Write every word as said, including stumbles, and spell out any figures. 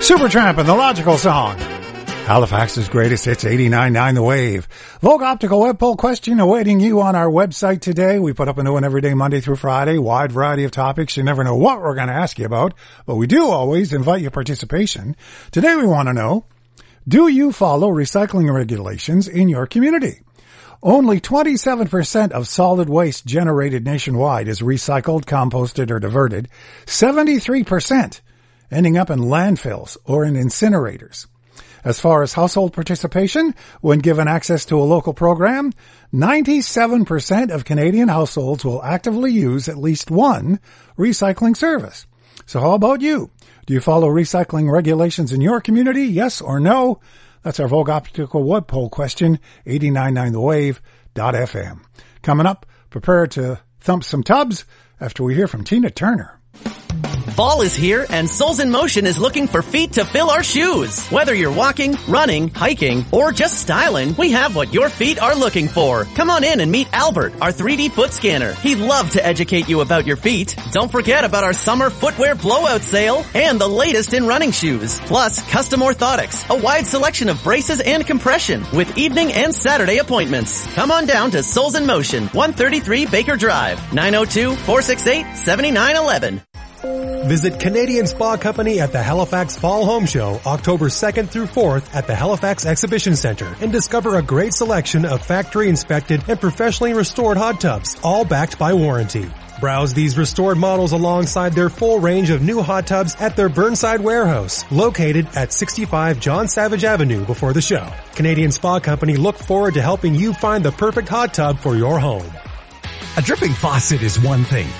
Supertramp and the Logical Song. Halifax's greatest hits, eighty-nine point nine The Wave. Vogue Optical Web Poll question awaiting you on our website today. We put up a new one every day, Monday through Friday. Wide variety of topics. You never know what we're going to ask you about, but we do always invite your participation. Today we want to know, do you follow recycling regulations in your community? Only twenty-seven percent of solid waste generated nationwide is recycled, composted, or diverted. seventy-three percent ending up in landfills or in incinerators. As far as household participation, when given access to a local program, ninety-seven percent of Canadian households will actively use at least one recycling service. So how about you? Do you follow recycling regulations in your community? Yes or no? That's our Vogue Optical Web Poll question, eighty-nine point nine the wave dot f m. Coming up, prepare to thump some tubs after we hear from Tina Turner. Fall is here, and Souls in Motion is looking for feet to fill our shoes. Whether you're walking, running, hiking, or just styling, we have what your feet are looking for. Come on in and meet Albert, our three D foot scanner. He'd love to educate you about your feet. Don't forget about our summer footwear blowout sale and the latest in running shoes. Plus, custom orthotics, a wide selection of braces and compression with evening and Saturday appointments. Come on down to Souls in Motion, one thirty-three Baker Drive, nine oh two, four six eight, seven nine one one. Visit Canadian Spa Company at the Halifax Fall Home Show, October second through fourth at the Halifax Exhibition Centre, and discover a great selection of factory-inspected and professionally restored hot tubs, all backed by warranty. Browse these restored models alongside their full range of new hot tubs at their Burnside warehouse, located at sixty-five John Savage Avenue before the show. Canadian Spa Company look forward to helping you find the perfect hot tub for your home. A dripping faucet is one thing,